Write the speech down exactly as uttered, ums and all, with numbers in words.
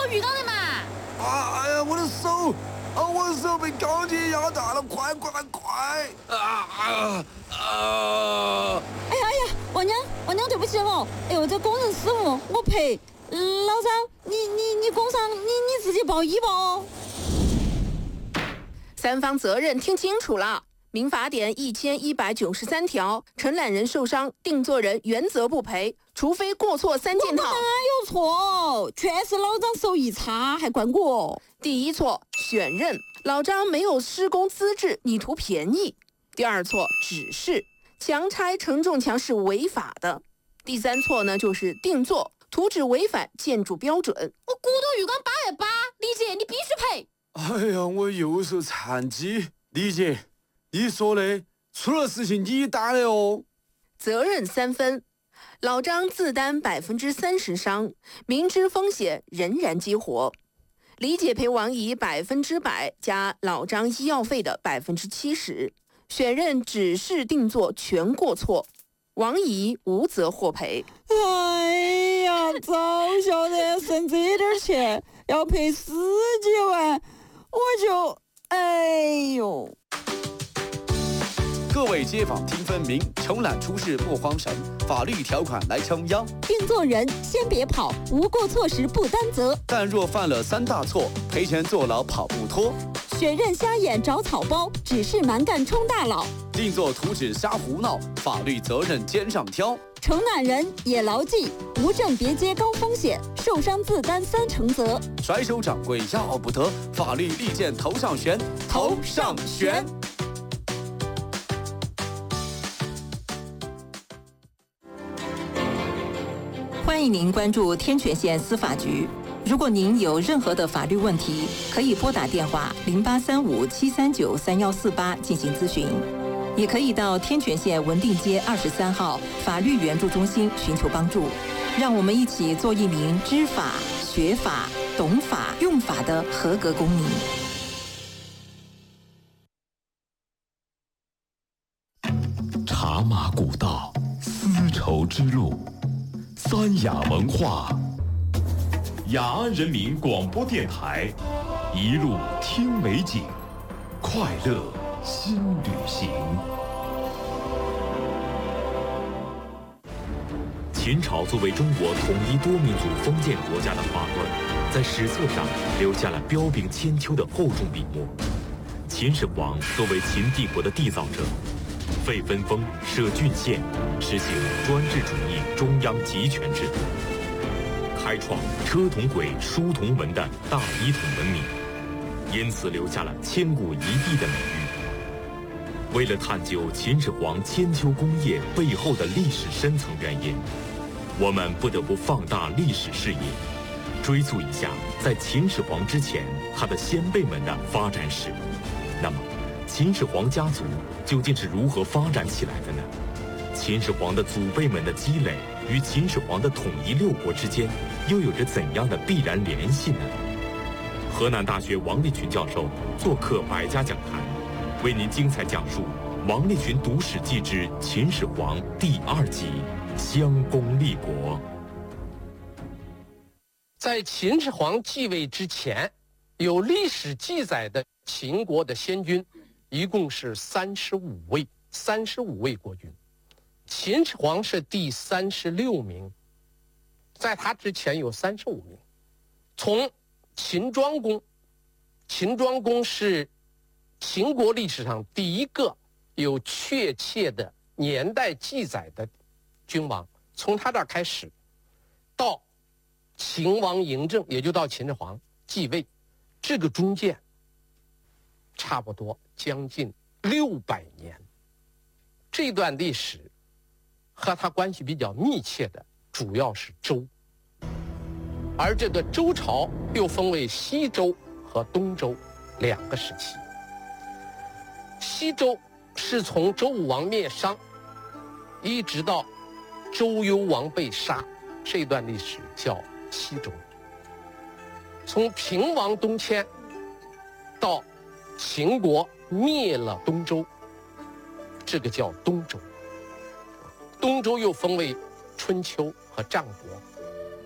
鱼缸的嘛！ 啊！哎呀，我的手！啊，我的手被钢铁压大了！快快快！啊啊啊！ 哎呀哎呀，王娘，王娘，对不起哦！哎呦，这工人失误，我赔。嗯，老张，你你你工伤，你你自己报医吧哦。 三方责任听清楚了。民法典一千一百九十三条，承揽人受伤，定作人原则不赔，除非过错三件套。 我哪有错？全是老张手艺差，还怪我。 第一错，选任，老张没有施工资质，你图便宜。第二错，指示，强拆承重墙是违法的。第三错呢，就是定做，图纸违反建筑标准。 我骨头鱼缸八百八，李姐你必须赔。 哎呀，我右手残疾，李姐。你说的，出了事情你担的哦。 责任三分，老张自担百分之三十伤，明知风险仍然激活。李姐赔王姨百分之百加老张医药费的百分之七十，选任指示定做全过错，王姨无责获赔。 哎呀，早晓得省这点钱要赔十几万，我就哎呦。 各位街坊听分明，承揽出事莫慌神，法律条款来撑腰。 定做人先别跑，无过错时不担责。 但若犯了三大错，赔钱坐牢跑不脱。 选任瞎眼找草包，指示蛮干充大佬。 定做图纸瞎胡闹，法律责任肩上挑。 承揽人也牢记，无证别接高风险，受伤自担三成责。 甩手掌柜要不得，法律利剑头上悬，头上悬。 欢迎您关注天泉县司法局。如果您有任何的法律问题，可以拨打电话零八三五七三九三幺四八进行咨询，也可以到天泉县文定街二十三号法律援助中心寻求帮助。让我们一起做一名知法、学法、懂法、用法的合格公民。 茶马古道，丝绸之路。三雅文化，雅安人民广播电台，一路听美景，快乐新旅行。秦朝作为中国统一多民族封建国家的划断，在史册上留下了彪炳千秋的厚重笔墨。秦始皇作为秦帝国的缔造者，废分封，设郡县，实行专制主义中央集权制度，开创车同轨、书同文的大一统文明，因此留下了千古一帝的美誉。为了探究秦始皇千秋功业背后的历史深层原因，我们不得不放大历史视野，追溯一下在秦始皇之前他的先辈们的发展史。那么秦始皇家族究竟是如何发展起来的呢？秦始皇的祖辈们的积累与秦始皇的统一六国之间又有着怎样的必然联系呢？河南大学王立群教授做客百家讲坛，为您精彩讲述《王立群读史记之秦始皇》第二集《襄公立国》。 在秦始皇继位之前，有历史记载的秦国的先君一共是三十五位，三十五位国君。秦始皇是第三十六名，在他之前有三十五名。从秦庄公，秦庄公是秦国历史上第一个有确切的年代记载的君王，从他这儿开始，到秦王嬴政，也就到秦始皇继位，这个中间差不多将近六百年。这段历史和他关系比较密切的主要是周，而这个周朝又分为西周和东周两个时期。西周是从周武王灭商一直到周幽王被杀，这段历史叫西周。从平王东迁到秦国灭了东周，这个叫东周。东周又分为春秋和战国。